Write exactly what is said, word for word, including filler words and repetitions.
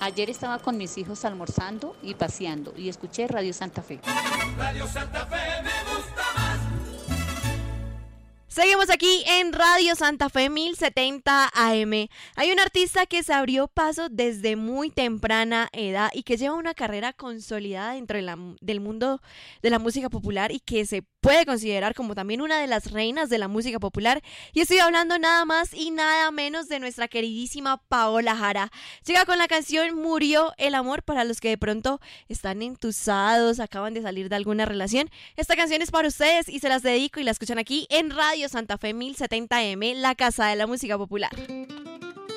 Ayer estaba con mis hijos almorzando y paseando y escuché Radio Santa Fe. Radio Santa Fe me gusta más. Seguimos aquí en Radio Santa Fe mil setenta A M. Hay un artista que se abrió paso desde muy temprana edad y que lleva una carrera consolidada dentro de la, del mundo de la música popular y que se puede considerar como también una de las reinas de la música popular. Y estoy hablando nada más y nada menos de nuestra queridísima Paola Jara. Llega con la canción Murió el amor. Para los que de pronto están entusados, acaban de salir de alguna relación, esta canción es para ustedes y se las dedico y la escuchan aquí en Radio Santa Fe mil setenta A M, la casa de la música popular.